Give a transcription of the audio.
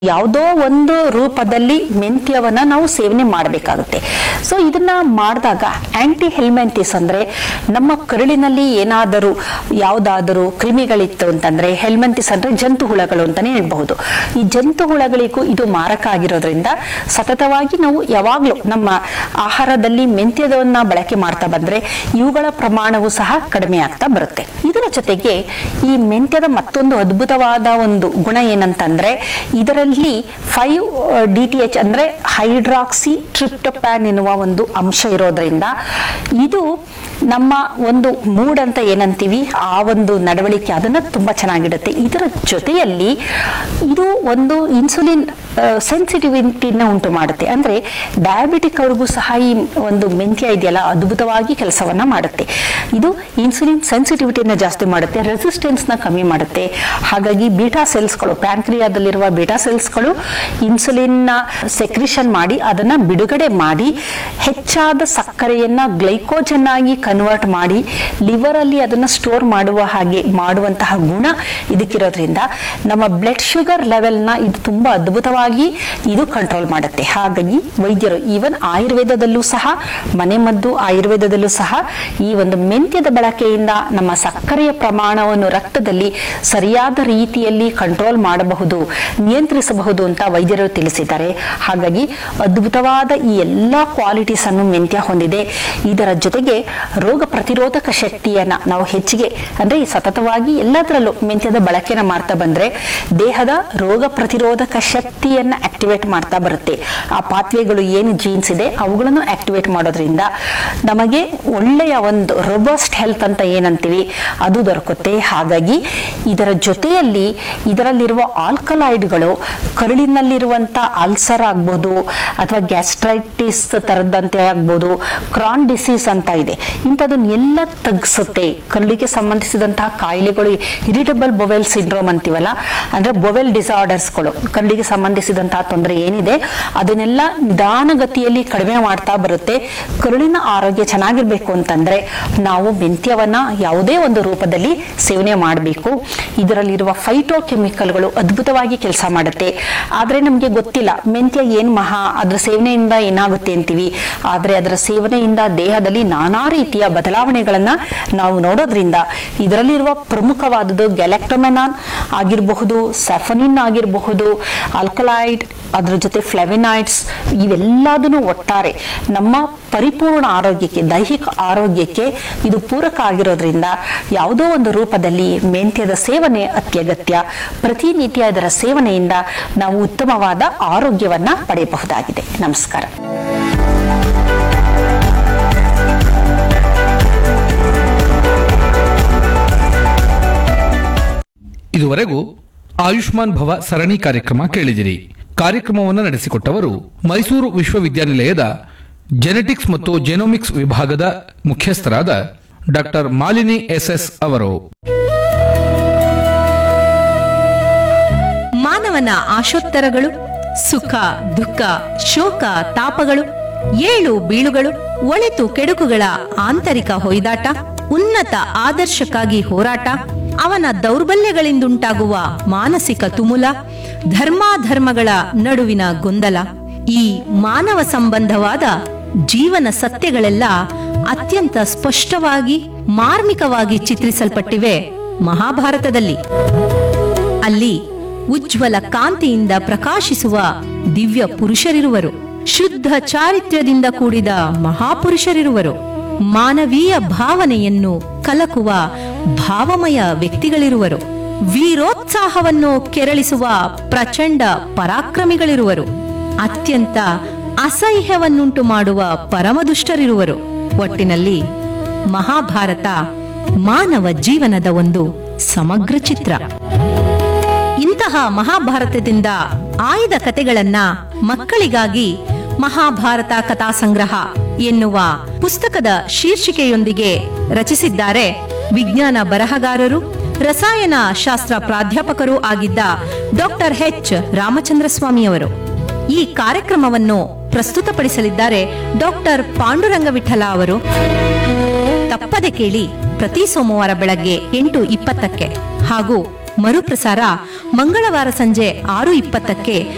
ಯಾವುದೋ ಒಂದು ರೂಪದಲ್ಲಿ ಮೆಂತ್ಯವನ್ನ ನಾವು ಸೇವನೆ ಮಾಡಬೇಕಾಗುತ್ತೆ. ಸೊ ಇದನ್ನ ಮಾಡಿದಾಗ ಆಂಟಿ ಹೆಲ್ಮೆಂಟಿಸ್ ಅಂದ್ರೆ ನಮ್ಮ ಕರುಳಿನಲ್ಲಿ ಏನಾದರೂ ಯಾವುದಾದರೂ ಕ್ರಿಮಿಗಳಿತ್ತು ಅಂತಂದ್ರೆ, ಹೆಲ್ಮೆಂಟಿಸ್ ಅಂದ್ರೆ ಜಂತು ಹುಳಗಳು ಅಂತಾನೆ ಹೇಳ್ಬಹುದು. ಈ ಜಂತು ಹುಳಗಳಿಗೂ ಇದು ಮಾರಕ ಆಗಿರೋದ್ರಿಂದ ಸತತವಾಗಿ ನಾವು ಯಾವಾಗ್ಲೂ ನಮ್ಮ ಆಹಾರದಲ್ಲಿ ಮೆಂತ್ಯದವನ್ನ ಬಳಕೆ ಮಾಡ್ತಾ ಬಂದ್ರೆ ಇವುಗಳ ಪ್ರಮಾಣವು ಸಹ ಕಡಿಮೆ ಆಗ್ತಾ ಬರುತ್ತೆ. ಇದರ ಜೊತೆಗೆ ಈ ಮೆಂತ್ಯದ ಮತ್ತೊಂದು ಅದ್ಭುತವಾದ ಒಂದು ಗುಣ ಏನಂತಂದ್ರೆ, ಇದರಲ್ಲಿ 5-DTH ಅಂದ್ರೆ ಹೈಡ್ರಾಕ್ಸಿ ಟ್ರಿಪ್ಟೋಫ್ಯಾನ್ ಎನ್ನುವ ಒಂದು ಅಂಶ ಇರೋದ್ರಿಂದ ಇದು ನಮ್ಮ ಒಂದು ಮೂಡ್ ಅಂತ ಏನಂತೀವಿ ಆ ಒಂದು ನಡವಳಿಕೆ ಅದನ್ನ ತುಂಬಾ ಚೆನ್ನಾಗಿಡುತ್ತೆ. ಇದರ ಜೊತೆಯಲ್ಲಿ ಇದು ಒಂದು ಇನ್ಸುಲಿನ್ ಸೆನ್ಸಿಟಿವಿಟಿನ ಉಂಟು ಮಾಡುತ್ತೆ. ಅಂದ್ರೆ ಡಯಾಬಿಟಿಕ್ ಅವ್ರಿಗೂ ಸಹ ಈ ಒಂದು ಮೆಂತ್ಯ ಇದೆಯಲ್ಲ ಅದ್ಭುತವಾಗಿ ಕೆಲಸವನ್ನ ಮಾಡುತ್ತೆ. ಇದು ಇನ್ಸುಲಿನ್ ಸೆನ್ಸಿಟಿವಿಟಿನ ಜಾಸ್ತಿ ಮಾಡುತ್ತೆ, ರೆಸಿಸ್ಟೆನ್ಸ್ ನ ಕಮ್ಮಿ ಮಾಡುತ್ತೆ. ಹಾಗಾಗಿ ಬೀಟಾ ಸೆಲ್ಸ್ಗಳು, ಪ್ಯಾಂಕ್ರಿಯಾದಲ್ಲಿರುವ ಬೀಟಾ ಸೆಲ್ಸ್ಗಳು ಇನ್ಸುಲಿನ್ ನ ಸೆಕ್ರಿಷನ್ ಮಾಡಿ ಅದನ್ನ ಬಿಡುಗಡೆ ಮಾಡಿ ಹೆಚ್ಚಾದ ಸಕ್ಕರೆಯನ್ನ ಗ್ಲೈಕೋಜನ್ ಆಗಿ ಕನ್ವರ್ಟ್ ಮಾಡಿ ಲಿವರ್ ಅಲ್ಲಿ ಅದನ್ನ ಸ್ಟೋರ್ ಮಾಡುವ ಹಾಗೆ ಮಾಡುವಂತಹ ಗುಣ ಇದಕ್ಕಿರೋದ್ರಿಂದ ನಮ್ಮ ಬ್ಲಡ್ ಶುಗರ್ ಲೆವೆಲ್ ನ ಇದು ತುಂಬಾ ಅದ್ಭುತವಾಗಿ ಇದು ಕಂಟ್ರೋಲ್ ಮಾಡುತ್ತೆ. ಹಾಗಾಗಿ ವೈದ್ಯರು ಈವನ್ ಆಯುರ್ವೇದದಲ್ಲೂ ಸಹ, ಮನೆಮದ್ದು ಆಯುರ್ವೇದದಲ್ಲೂ ಸಹ ಈ ಒಂದು ಮೆಂತ್ಯದ ಬಳಕೆಯಿಂದ ನಮ್ಮ ಸಕ್ಕರೆಯ ಪ್ರಮಾಣವನ್ನು ರಕ್ತದಲ್ಲಿ ಸರಿಯಾದ ರೀತಿಯಲ್ಲಿ ಕಂಟ್ರೋಲ್ ಮಾಡಬಹುದು, ನಿಯಂತ್ರಿಸಬಹುದು ಅಂತ ವೈದ್ಯರು ತಿಳಿಸಿದ್ದಾರೆ. ಹಾಗಾಗಿ ಅದ್ಭುತವಾದ ಈ ಎಲ್ಲಾ ಕ್ವಾಲಿಟೀಸ್ ಅನ್ನು ಮೆಂತ್ಯ ಹೊಂದಿದೆ. ಇದರ ಜೊತೆಗೆ ರೋಗ ಪ್ರತಿರೋಧಕ ಶಕ್ತಿಯನ್ನ ನಾವು ಹೆಚ್ಚಿಗೆ ಅಂದ್ರೆ ಸತತವಾಗಿ ಎಲ್ಲದರಲ್ಲೂ ಮೆಂತ್ಯದ ಬಳಕೆನ ಮಾಡ್ತಾ ಬಂದ್ರೆ ದೇಹದ ರೋಗ ಪ್ರತಿರೋಧಕ ಶಕ್ತಿಯನ್ನ ಆಕ್ಟಿವೇಟ್ ಮಾಡ್ತಾ ಬರುತ್ತೆ. ಆ ಪಾತ್ವೆಗಳು ಏನು ಜೀನ್ಸ್ ಇದೆ ಅವುಗಳನ್ನು ಆಕ್ಟಿವೇಟ್ ಮಾಡೋದ್ರಿಂದ ನಮಗೆ ಒಳ್ಳೆಯ ಒಂದು ರೋಬಸ್ಟ್ ಹೆಲ್ತ್ ಅಂತ ಏನಂತೀವಿ ಅದು ದೊರಕುತ್ತೆ. ಹಾಗಾಗಿ ಇದರ ಜೊತೆಯಲ್ಲಿ ಇದರಲ್ಲಿರುವ ಆಲ್ಕಲಾಯ್ಡ್ಗಳು ಕರುಳಿನಲ್ಲಿರುವಂತ ಅಲ್ಸರ್ ಆಗ್ಬೋದು ಅಥವಾ ಗ್ಯಾಸ್ಟ್ರೈಟಿಸ್ ತರದಂತೆ ಆಗ್ಬೋದು, ಕ್ರಾನ್ ಡಿಸೀಸ್ ಅಂತ ಇದೆ, ಇಂಥದನ್ನೆಲ್ಲ ತಗ್ಗಿಸುತ್ತೆ. ಕರುಳಿಗೆ ಸಂಬಂಧಿಸಿದಂತಹ ಕಾಯಿಲೆಗಳು, ಇರಿಟಬಲ್ ಬೊವೆಲ್ ಸಿಂಡ್ರೋಮ್ ಅಂತೀವಲ್ಲ, ಅಂದ್ರೆ ಬೊವೆಲ್ ಡಿಸಾರ್ಡರ್ಸ್ಗಳು, ಕರುಳಿಗೆ ಸಂಬಂಧಿಸಿದಂತಹ ತೊಂದರೆ ಏನಿದೆ ಅದನ್ನೆಲ್ಲ ನಿಧಾನಗತಿಯಲ್ಲಿ ಕಡಿಮೆ ಮಾಡ್ತಾ ಬರುತ್ತೆ. ಕರುಳಿನ ಆರೋಗ್ಯ ಚೆನ್ನಾಗಿರ್ಬೇಕು ಅಂತಂದ್ರೆ ನಾವು ಮೆಂತ್ಯವನ್ನ ಯಾವುದೇ ಒಂದು ರೂಪದಲ್ಲಿ ಸೇವನೆ ಮಾಡಬೇಕು. ಇದರಲ್ಲಿರುವ ಫೈಟೋ ಕೆಮಿಕಲ್ಗಳು ಅದ್ಭುತವಾಗಿ ಕೆಲಸ ಮಾಡುತ್ತೆ. ಆದ್ರೆ ನಮ್ಗೆ ಗೊತ್ತಿಲ್ಲ ಮೆಂತ್ಯ ಏನ್ ಮಹಾ, ಅದರ ಸೇವನೆಯಿಂದ ಏನಾಗುತ್ತೆ ಅಂತೀವಿ. ಆದ್ರೆ ಅದರ ಸೇವನೆಯಿಂದ ದೇಹದಲ್ಲಿ ನಾನಾ ರೀತಿಯ ಬದಲಾವಣೆಗಳನ್ನ ನಾವು ನೋಡೋದ್ರಿಂದ ಇದರಲ್ಲಿರುವ ಪ್ರಮುಖವಾದದ್ದು ಗ್ಯಾಲಕ್ಟೋಮೆನಾನ್ ಆಗಿರಬಹುದು, ಸೆಫನಿನ್ ಆಗಿರಬಹುದು, ಆಲ್ಕಲಾಯ್ಡ್, ಅದರ ಜೊತೆ ಫ್ಲೆವಿನಾಯ್ಡ್ಸ್, ಇವೆಲ್ಲದನ್ನು ಒಟ್ಟಾರೆ ನಮ್ಮ ಪರಿಪೂರ್ಣ ಆರೋಗ್ಯಕ್ಕೆ, ದೈಹಿಕ ಆರೋಗ್ಯಕ್ಕೆ ಇದು ಪೂರಕ ಆಗಿರೋದ್ರಿಂದ ಯಾವುದೋ ಒಂದು ರೂಪದಲ್ಲಿ ಮೆಂತ್ಯದ ಸೇವನೆ ಅತ್ಯಗತ್ಯ. ಪ್ರತಿನಿತ್ಯ ಇದರ ಸೇವನೆಯಿಂದ ನಾವು ಉತ್ತಮವಾದ ಆರೋಗ್ಯವನ್ನ ಪಡೆಯಬಹುದಾಗಿದೆ. ನಮಸ್ಕಾರ. ಇದುವರೆಗೂ ಆಯುಷ್ಮಾನ್ ಭವ ಸರಣಿ ಕಾರ್ಯಕ್ರಮ ಕೇಳಿದಿರಿ. ಕಾರ್ಯಕ್ರಮವನ್ನು ನಡೆಸಿಕೊಟ್ಟವರು ಮೈಸೂರು ವಿಶ್ವವಿದ್ಯಾನಿಲಯದ ಜೆನೆಟಿಕ್ಸ್ ಮತ್ತು ಜೆನೋಮಿಕ್ಸ್ ವಿಭಾಗದ ಮುಖ್ಯಸ್ಥರಾದ ಡಾಕ್ಟರ್ ಮಾಲಿನಿ ಎಸ್ಎಸ್ ಅವರು. ಮಾನವನ ಆಶೋತ್ತರಗಳು, ಸುಖ ದುಃಖ ಶೋಕ ತಾಪಗಳು, ಏಳು ಬೀಳುಗಳು, ಒಳಿತು ಕೆಡುಕುಗಳ ಆಂತರಿಕ ಹೊಯ್ದಾಟ, ಉನ್ನತ ಆದರ್ಶಕ್ಕಾಗಿ ಹೋರಾಟ, ಅವನ ದೌರ್ಬಲ್ಯಗಳಿಂದುಂಟಾಗುವ ಮಾನಸಿಕ ತುಮುಲ, ಧರ್ಮಾಧರ್ಮಗಳ ನಡುವಿನ ಗೊಂದಲ, ಈ ಮಾನವ ಸಂಬಂಧವಾದ ಜೀವನ ಸತ್ಯಗಳೆಲ್ಲ ಅತ್ಯಂತ ಸ್ಪಷ್ಟವಾಗಿ ಮಾರ್ಮಿಕವಾಗಿ ಚಿತ್ರಿಸಲ್ಪಟ್ಟಿವೆ ಮಹಾಭಾರತದಲ್ಲಿ. ಅಲ್ಲಿ ಉಜ್ವಲ ಕಾಂತಿಯಿಂದ ಪ್ರಕಾಶಿಸುವ ದಿವ್ಯ ಪುರುಷರಿರುವರು, ಶುದ್ಧ ಚಾರಿತ್ರ್ಯದಿಂದ ಕೂಡಿದ ಮಹಾಪುರುಷರಿರುವರು, ಮಾನವೀಯ ಭಾವನೆಯನ್ನು ಕಲಕುವ ಭಾವಮಯ ವ್ಯಕ್ತಿಗಳಿರುವರು, ವೀರೋತ್ಸಾಹವನ್ನು ಕೆರಳಿಸುವ ಪ್ರಚಂಡ ಪರಾಕ್ರಮಿಗಳಿರುವರು, ಅತ್ಯಂತ ಅಸಹ್ಯವನ್ನುಂಟು ಮಾಡುವ ಪರಮದುಷ್ಟರಿರುವರು. ಒಟ್ಟಿನಲ್ಲಿ ಮಹಾಭಾರತ ಮಾನವ ಜೀವನದ ಒಂದು ಸಮಗ್ರ ಚಿತ್ರ. ಇಂತಹ ಮಹಾಭಾರತದಿಂದ ಆಯ್ದ ಕಥೆಗಳನ್ನ ಮಕ್ಕಳಿಗಾಗಿ ಮಹಾಭಾರತ ಕಥಾ ಸಂಗ್ರಹ ಎನ್ನುವ ಪುಸ್ತಕದ ಶೀರ್ಷಿಕೆಯೊಂದಿಗೆ ರಚಿಸಿದ್ದಾರೆ ವಿಜ್ಞಾನ ಬರಹಗಾರರು, ರಸಾಯನ ಶಾಸ್ತ್ರ ಪ್ರಾಧ್ಯಾಪಕರೂ ಆಗಿದ್ದ ಡಾಕ್ಟರ್ ಎಚ್ ರಾಮಚಂದ್ರ ಸ್ವಾಮಿಯವರು. ಈ ಕಾರ್ಯಕ್ರಮವನ್ನು ಪ್ರಸ್ತುತಪಡಿಸಲಿದ್ದಾರೆ ಡಾಕ್ಟರ್ ಪಾಂಡುರಂಗ ವಿಠಲ ಅವರು. ತಪ್ಪದೆ ಕೇಳಿ, ಪ್ರತಿ ಸೋಮವಾರ ಬೆಳಗ್ಗೆ 8:20 ಹಾಗೂ ಮರುಪ್ರಸಾರ ಮಂಗಳವಾರ ಸಂಜೆ 6:20